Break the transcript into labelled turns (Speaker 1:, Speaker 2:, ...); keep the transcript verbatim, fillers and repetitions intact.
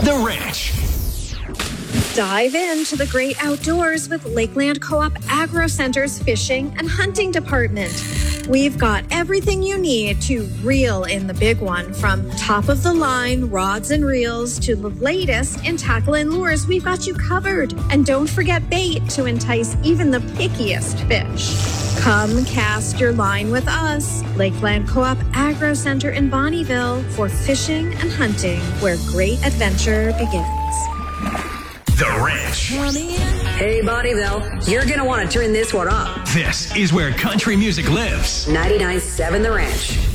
Speaker 1: The Ranch.
Speaker 2: Dive into the great outdoors with Lakeland Co-op Agro Center's fishing and hunting department. We've got everything you need to reel in the big one, from top-of-the-line rods and reels to the latest in tackle and lures. We've got you covered. And don't forget bait to entice even the pickiest fish. Come cast your line with us, Lakeland Co-op Agro Center in Bonnyville, for fishing and hunting where great adventure begins.
Speaker 1: The Ranch.
Speaker 3: Hey, Bonnyville, you're going to want to turn this one up.
Speaker 1: This is where country music lives.
Speaker 3: ninety-nine point seven The Ranch.